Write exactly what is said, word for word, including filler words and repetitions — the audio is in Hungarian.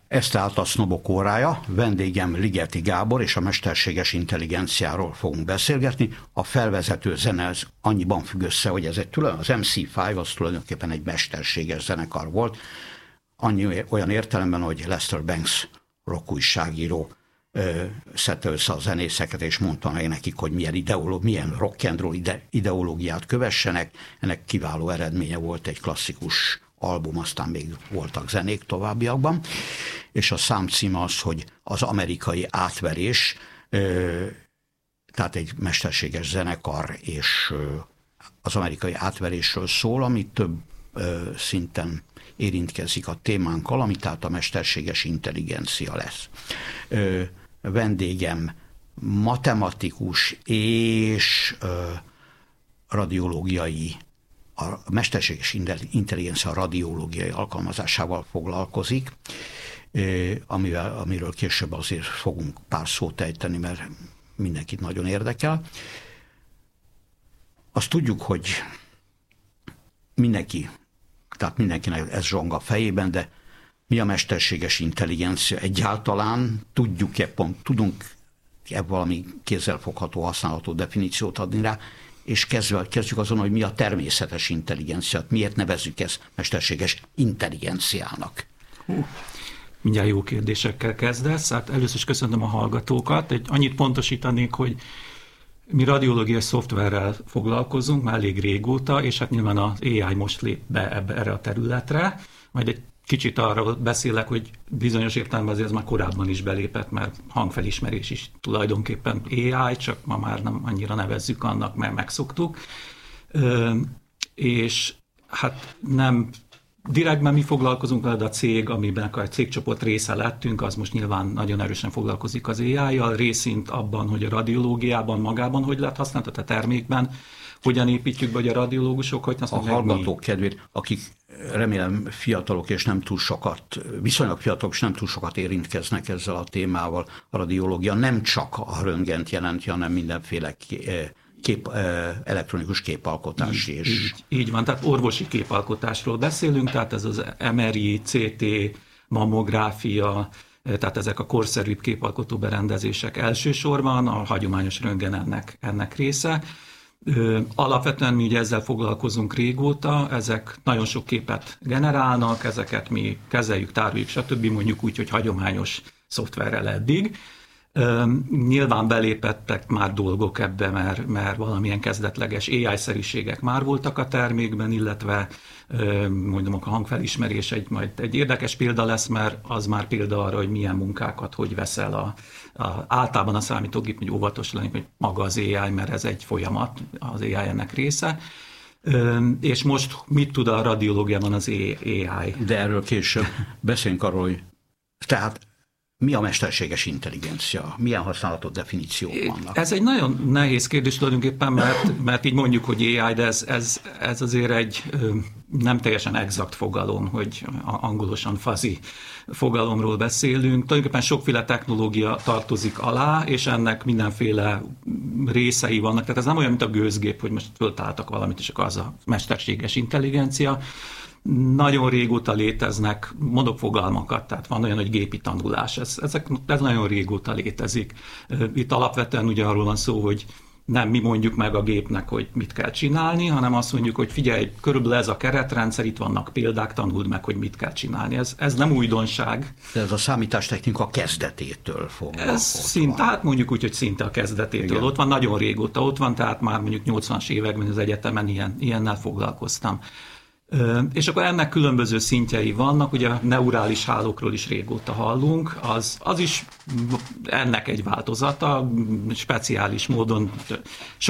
Ez tehát a Sznobok órája, vendégem Ligeti Gábor, és a mesterséges intelligenciáról fogunk beszélgetni. A felvezető zene az annyiban függ össze, hogy ez egy külön, az em cé öt az tulajdonképpen egy mesterséges zenekar volt, annyi olyan értelemben, hogy Lester Bangs rockújságíró szedte össze a zenészeket, és mondta meg nekik, hogy milyen, ideoló, milyen rock and roll ide, ideológiát kövessenek. Ennek kiváló eredménye volt egy klasszikus album, aztán még voltak zenék továbbiakban, és a számcím az, hogy az amerikai átverés, tehát egy mesterséges zenekar, és az amerikai átverésről szól, ami több szinten érintkezik a témánkkal, ami tehát a mesterséges intelligencia lesz. Vendégem matematikus és radiológiai, a mesterséges intelligencia radiológiai alkalmazásával foglalkozik, amivel, amiről később azért fogunk pár szót ejteni, mert mindenkit nagyon érdekel. Azt tudjuk, hogy mindenki, tehát mindenkinek ez zsong a fejében, de mi a mesterséges intelligencia egyáltalán? Tudjuk-e pont, tudunk-e valami kézzelfogható, használható definíciót adni rá, és kezdve, kezdjük azon, hogy mi a természetes intelligencia, miért nevezzük ezt mesterséges intelligenciának? Hú, mindjárt jó kérdésekkel kezdesz. Hát először is köszönöm a hallgatókat. Egy, annyit pontosítanék, hogy mi radiológiai szoftverrel foglalkozunk már elég régóta, és hát nyilván az á i most lép be ebbe, erre a területre. Majd egy kicsit arról beszélek, hogy bizonyos értelemben azért ez már korábban is belépett, mert hangfelismerés is tulajdonképpen á i, csak ma már nem annyira nevezzük annak, mert megszoktuk. Ö, és hát nem direktben mi foglalkozunk vele, de a cég, amiben a cégcsoport része lettünk, az most nyilván nagyon erősen foglalkozik az á i-jal, részint abban, hogy a radiológiában magában hogy lehet használni, tehát a termékben, hogyan építjük be, hogy a radiológusok, hogy a hallgatók kedvét, akik remélem fiatalok és nem túl sokat, viszonylag fiatalok és nem túl sokat érintkeznek ezzel a témával. A radiológia nem csak a röntgent jelenti, hanem mindenféle kép, elektronikus képalkotás. Így, és... így, így van, tehát orvosi képalkotásról beszélünk, tehát ez az em er i, cé té, mammográfia, tehát ezek a korszerűbb képalkotó berendezések elsősorban, a hagyományos röntgen ennek, ennek része. Alapvetően mi ugye ezzel foglalkozunk régóta, ezek nagyon sok képet generálnak, ezeket mi kezeljük, tároljuk, stb. Mondjuk úgy, hogy hagyományos szoftverrel eddig. Nyilván belépettek már dolgok ebbe, mert, mert valamilyen kezdetleges á i-szerűségek már voltak a termékben, illetve mondom, a hangfelismerés egy, majd egy érdekes példa lesz, mert az már példa arra, hogy milyen munkákat hogy veszel a, a, általában a számítógép, hogy óvatos lenni, hogy maga az á i, mert ez egy folyamat, az á i ennek része. És most mit tud a radiológiában az á i? De erről később beszéljünk arról, hogy tehát mi a mesterséges intelligencia? Milyen használható definíciók vannak? Ez egy nagyon nehéz kérdés tulajdonképpen, mert, mert így mondjuk, hogy á i, de ez, ez, ez azért egy nem teljesen exakt fogalom, hogy angolosan fuzzy fogalomról beszélünk. Tulajdonképpen sokféle technológia tartozik alá, és ennek mindenféle részei vannak. Tehát ez nem olyan, mint a gőzgép, hogy most föltaláltak valamit, és akkor az a mesterséges intelligencia. Nagyon régóta léteznek, mondok fogalmakat, tehát van olyan, hogy gépi tanulás, ez, ezek, ez nagyon régóta létezik. Itt alapvetően ugye arról van szó, hogy nem mi mondjuk meg a gépnek, hogy mit kell csinálni, hanem azt mondjuk, hogy figyelj, körülbelül ez a keretrendszer, itt vannak példák, tanuld meg, hogy mit kell csinálni. Ez, ez nem újdonság. De ez a számítástechnika kezdetétől fog. Ez szinte, hát mondjuk úgy, hogy szinte a kezdetétől. Igen. Ott van, nagyon régóta ott van, tehát már mondjuk nyolcvanas években az egyetemen ilyen, ilyennel foglalkoztam. És akkor ennek különböző szintjei vannak, ugye a neurális hálókról is régóta hallunk, az, az is ennek egy változata, speciális módon